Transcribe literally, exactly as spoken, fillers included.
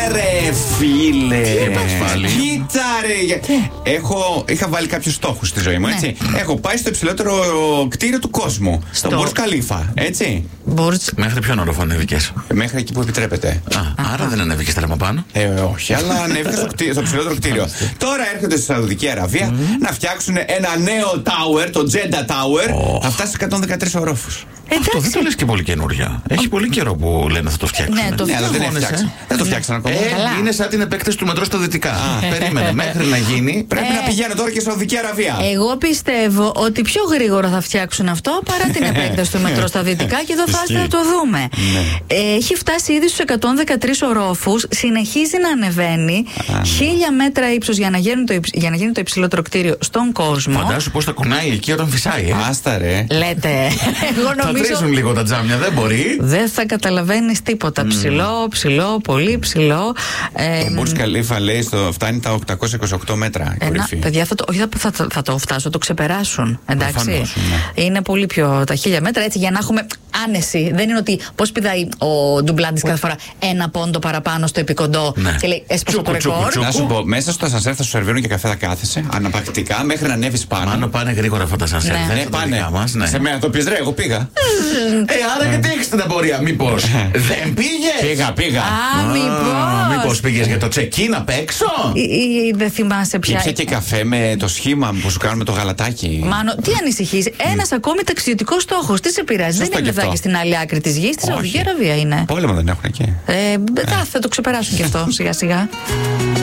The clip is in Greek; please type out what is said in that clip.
ρε φίλε. Τι είπες πάλι? Κοίτα ρε. Έχω, είχα βάλει κάποιους στόχους στη ζωή μου, έτσι. Ναι. Έχω πάει στο υψηλότερο κτίριο του κόσμου. Στο Μπουρτζ Καλίφα, έτσι. Μπουρτζ. Μέχρι ποιον όροφο ανέβηκες? Μέχρι εκεί που επιτρέπεται. Α, άρα δεν ανέβηκες τέλμα πάνω. Ε, όχι, αλλά ανέβηκα στο, κτί, στο ψηλότερο κτίριο. Τώρα έρχονται στη Σαουδική Αραβία mm. να φτιάξουν ένα νέο tower, το Jeddah Tower. Oh. Θα φτάσει σε εκατόν δεκατρείς ορόφους. Αυτό δεν το λες και πολύ καινούρια. Έχει πολύ καιρό που λένε θα το φτιάξουν. Ναι, το ναι, αλλά δεν, φτιάξει. δεν το φτιάξαν ακόμα. Ε, είναι σαν την επέκταση του μετρό στα δυτικά. Περίμενε μέχρι να γίνει. Πρέπει ε, να πηγαίνω τώρα και στη Σαουδική Αραβία. Εγώ πιστεύω ότι πιο γρήγορα θα φτιάξουν αυτό παρά την επέκταση του μετρό στα δυτικά και εδώ θα έρθει να το δούμε. Ναι. Έχει φτάσει ήδη στους εκατόν δεκατρείς ορόφους, συνεχίζει να ανεβαίνει. Χίλια μέτρα ύψος για, για να γίνει το υψηλότερο κτίριο στον κόσμο. Φαντάσου πώς θα κουνάει εκεί όταν φυσάει. Ε. Άστα ρε. Λέτε. Εγώ νομίζω. Θα τρίζουν λίγο τα τζάμια, δεν μπορεί. Δεν θα καταλαβαίνεις τίποτα. Mm. Ψηλό, ψηλό, πολύ ψηλό. Ε, το Μπουρτζ Καλίφα λέει στο, φτάνει τα οκτακόσια είκοσι οκτώ μέτρα. Ε, να, παιδιά, θα το, όχι, θα, θα, θα το φτάσω, το ξεπεράσουν. Εντάξει. Προφανώς, ναι. Είναι πολύ πιο τα χίλια μέτρα, έτσι για να έχουμε άνεση. Δεν είναι ότι πώς πηδάει ο Ντουμπλάντης κάθε φορά ένα πόντο παραπάνω στο επικοντό ναι. και λέει έσπασε το ρεκόρ. Να σου πω, μέσα στο ασανσέρ θα σου σερβίρουν και καφέ, θα κάθεσαι αναπακτικά μέχρι να ανέβεις πάνω. Πάνω πάνε γρήγορα αυτά τα ασανσέρ. Ναι. Δεν πάνε. Μας, ναι. Σε μένα το πεις ρε, εγώ πήγα. Ε, άρα γιατί έχεις την απορία, μήπως δεν πήγες? Πήγα, πήγα. Α, μήπως. Μήπως πήγες για το check-in απ' έξω? Ή δεν θυμάσαι πια. Ήπια και καφέ με το σχήμα που σου κάνουμε το γαλατάκι. Μάνο, τι ανησυχείς? Ένας ακόμη ταξιδιωτικός στόχος. Τι σε πειράζει? Δεν είναι εδώ και στην άλλη άκρη της γης. Στη Σαουδική Αραβία είναι. Πόλεμο δεν έχουν εκεί. Ε, θα το ξεπεράσουν και αυτό σιγά σιγά.